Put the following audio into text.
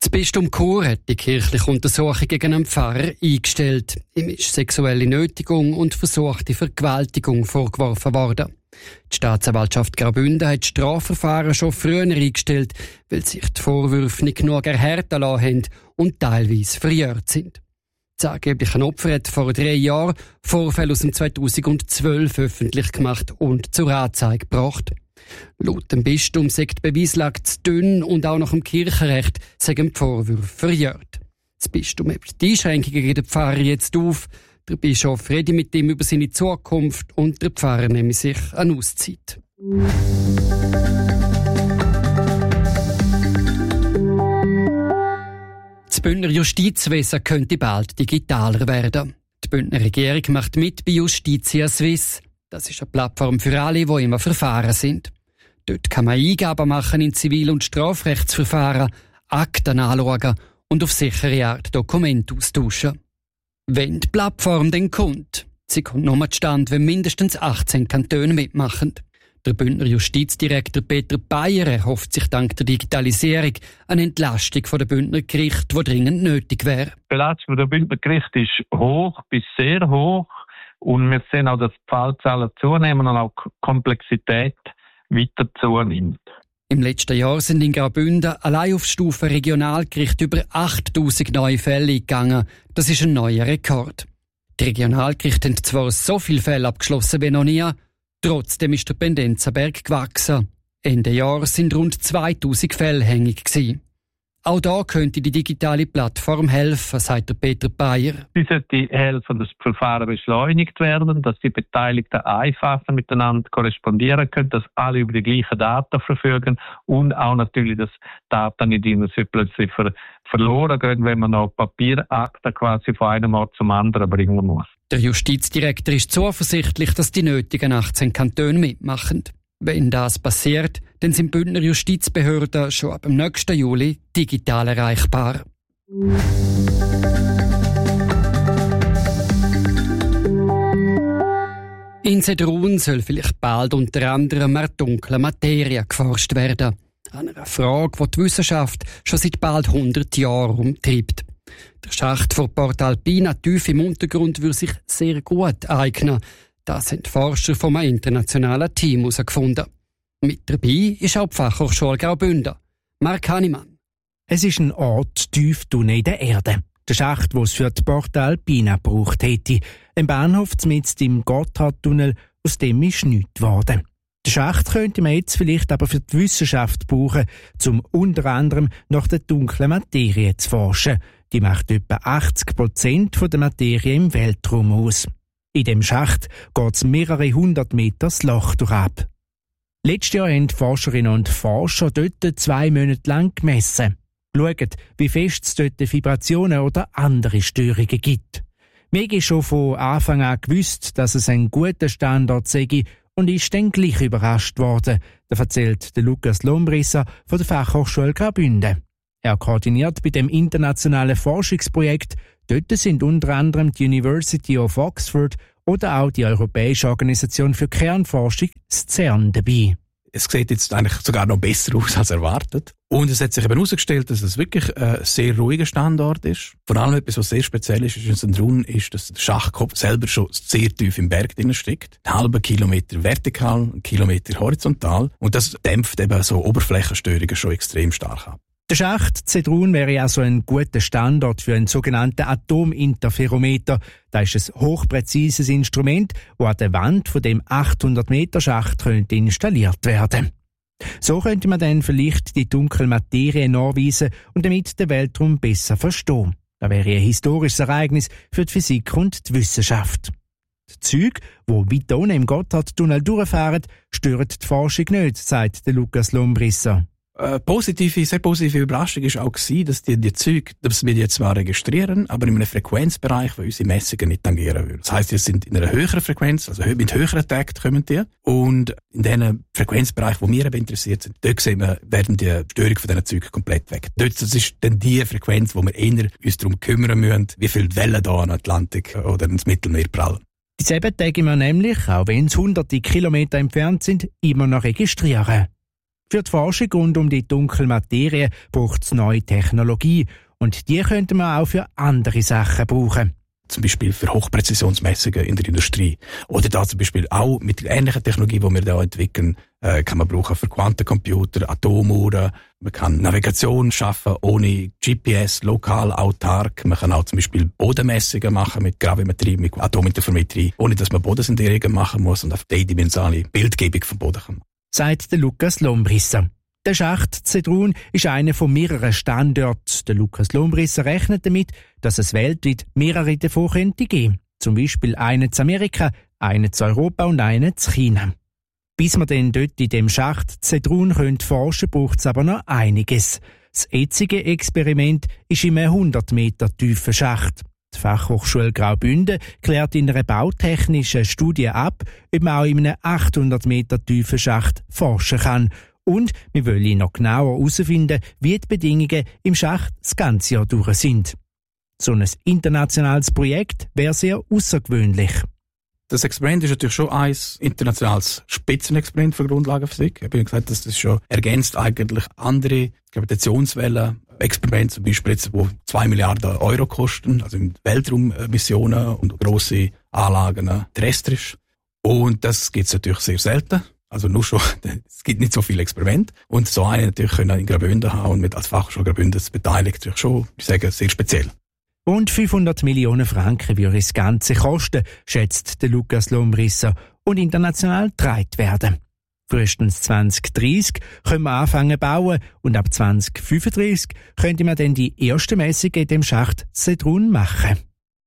Das Bistum Chur hat die kirchliche Untersuchung gegen einen Pfarrer eingestellt. Ihm ist sexuelle Nötigung und versuchte Vergewaltigung vorgeworfen worden. Die Staatsanwaltschaft Graubünden hat das Strafverfahren schon früher eingestellt, weil sich die Vorwürfe nicht genug erhärten lassen haben und teilweise verjährt sind. Das angebliche Opfer hat vor 3 Jahren Vorfälle aus dem 2012 öffentlich gemacht und zur Anzeige gebracht. Laut dem Bistum sei die Beweislage zu dünn und auch nach dem Kirchenrecht seien die Vorwürfe verjährt. Das Bistum hebt die Einschränkungen gegen den Pfarrer jetzt auf. Der Bischof rede mit ihm über seine Zukunft und der Pfarrer nehme sich eine Auszeit. Das Bündner Justizwesen könnte bald digitaler werden. Die Bündner Regierung macht mit bei Justitia Swiss. Das ist eine Plattform für alle, die im Verfahren sind. Dort kann man Eingaben machen in Zivil- und Strafrechtsverfahren, Akten anschauen und auf sichere Art Dokumente austauschen. Wenn die Plattform dann kommt, sie kommt nur zustande, wenn mindestens 18 Kantone mitmachen. Der Bündner Justizdirektor Peter Bayer erhofft sich dank der Digitalisierung eine Entlastung der Bündner Gerichte, die dringend nötig wäre. Die Belastung der Bündner Gerichte ist hoch bis sehr hoch und wir sehen auch, dass die Fallzahlen zunehmen und auch die Komplexität weiter zunimmt. Im letzten Jahr sind in Graubünden allein auf Stufe Regionalgericht über 8000 neue Fälle eingegangen. Das ist ein neuer Rekord. Die Regionalgerichte haben zwar so viele Fälle abgeschlossen wie noch nie, trotzdem ist der Pendenzberg gewachsen. Ende Jahr sind rund 2000 Fälle hängig gewesen. Auch da könnte die digitale Plattform helfen, sagt der Peter Bayer. Sie sollte helfen, dass das Verfahren beschleunigt werden, dass die Beteiligten einfacher miteinander korrespondieren können, dass alle über die gleichen Daten verfügen und auch natürlich, dass Daten nicht immer so plötzlich verloren gehen, wenn man noch Papierakten quasi von einem Ort zum anderen bringen muss. Der Justizdirektor ist zuversichtlich, dass die nötigen 18 Kantone mitmachen. Wenn das passiert, dann sind Bündner Justizbehörden schon ab dem nächsten Juli digital erreichbar. In Sedrun soll vielleicht bald unter anderem an dunkler Materie geforscht werden. An einer Frage, die die Wissenschaft schon seit bald 100 Jahren umtreibt. Der Schacht von Port Alpina tief im Untergrund würde sich sehr gut eignen. Das haben die Forscher vom internationalen Team herausgefunden. Mit dabei ist auch die Fachhochschule Graubünden. Mark Hannemann. Es ist ein Ort tief unten in der Erde. Der Schacht, den es für die Port Alpina gebraucht hätte. Ein Bahnhof mitten im Gotthardtunnel, aus dem ist nichts geworden. Den Schacht könnte man jetzt vielleicht aber für die Wissenschaft brauchen, um unter anderem nach der dunklen Materie zu forschen. Die macht etwa 80% der Materie im Weltraum aus. In dem Schacht geht es mehrere 100 Meter das Loch durchab. Letztes Jahr haben die Forscherinnen und Forscher dort 2 Monate lang gemessen. Schaut, wie fest es dort Vibrationen oder andere Störungen gibt. Mir ist schon von Anfang an gewusst, dass es ein guter Standort sei und ist dann gleich überrascht worden, erzählt der Lukas Lombrisser von der Fachhochschule Graubünden. Er koordiniert bei dem internationalen Forschungsprojekt. Dort sind unter anderem die University of Oxford oder auch die Europäische Organisation für Kernforschung, das CERN, dabei. Es sieht jetzt eigentlich sogar noch besser aus als erwartet. Und es hat sich eben herausgestellt, dass es wirklich ein sehr ruhiger Standort ist. Vor allem etwas, was sehr speziell ist in Sedrun, ist, dass der Schachtkopf selber schon sehr tief im Berg drin steckt. Einen halben Kilometer vertikal, einen Kilometer horizontal. Und das dämpft eben so Oberflächenstörungen schon extrem stark ab. Der Schacht Sedrun wäre also ein guter Standort für einen sogenannten Atominterferometer. Das ist ein hochpräzises Instrument, das an der Wand von dem 800-Meter-Schacht könnte installiert werden. So könnte man dann vielleicht die dunkle Materie nachweisen und damit den Weltraum besser verstehen. Das wäre ein historisches Ereignis für die Physik und die Wissenschaft. Die Züge, die weit unten im Gotthardtunnel durchfahren, stören die Forschung nicht, sagt der Lukas Lombrisser. Sehr positive Überraschung war auch, dass die Züge, dass wir die zwar registrieren, aber in einem Frequenzbereich, wo unsere Messungen nicht tangieren würden. Das heisst, die sind in einer höheren Frequenz, also mit höheren Takt kommen die. Und in diesem Frequenzbereich, wo wir eben interessiert sind, dort sehen wir, werden die Störungen von diesen Zügen komplett weg. Dort, das ist dann die Frequenz, wo wir eher uns darum kümmern müssen, wie viele Wellen da an Atlantik oder ins Mittelmeer prallen. Die 7 Tage wir nämlich, auch wenn es hunderte Kilometer entfernt sind, immer noch registrieren. Für die Forschung rund um die dunkle Materie braucht es neue Technologie und die könnte man auch für andere Sachen brauchen. Zum Beispiel für Hochpräzisionsmessungen in der Industrie. Oder da zum Beispiel auch mit der ähnlichen Technologie, die wir da entwickeln, kann man brauchen für Quantencomputer, Atomuhren. Man kann Navigation schaffen ohne GPS, lokal, autark. Man kann auch zum Beispiel Bodenmessungen machen mit Gravimetrie, mit Atominterferometrie, ohne dass man Bodensendierungen machen muss und auf dreidimensionale Bildgebung vom Boden kann. Sagt der Lukas Lombrisser. Der Schacht Zedrun ist einer von mehreren Standorten. Der Lukas Lombrisser rechnet damit, dass es weltweit mehrere davon könnte geben. Zum Beispiel einen zu Amerika, einen zu Europa und einen zu China. Bis man dann dort in dem Schacht Zedrun forschen, braucht es aber noch einiges. Das jetzige Experiment ist in einem 100 Meter tiefen Schacht. Die Fachhochschule Graubünden klärt in einer bautechnischen Studie ab, ob man auch in einem 800 Meter tiefen Schacht forschen kann. Und wir wollen noch genauer herausfinden, wie die Bedingungen im Schacht das ganze Jahr durch sind. So ein internationales Projekt wäre sehr außergewöhnlich. Das Experiment ist natürlich schon ein internationales Spitzenexperiment für Grundlagenphysik. Ich habe gesagt, das ist schon ergänzt eigentlich andere Gravitationswellen. Experimente zum Beispiel jetzt, die 2 Milliarden Euro kosten, also in Weltraummissionen und grosse Anlagen terrestrisch. Und das gibt es natürlich sehr selten. Also nur schon, es gibt nicht so viele Experimente. Und so eine natürlich können in Graubünden haben und mit als Fachhochschule Graubünden beteiligt natürlich schon, ich sage, sehr speziell. Rund 500 Millionen Franken würde das Ganze kosten, schätzt der Lukas Lombrisser, und international getragen werden. Frühestens 2030 können wir anfangen zu bauen und ab 2035 könnte man dann die erste Messung in dem Schacht Zedrun machen.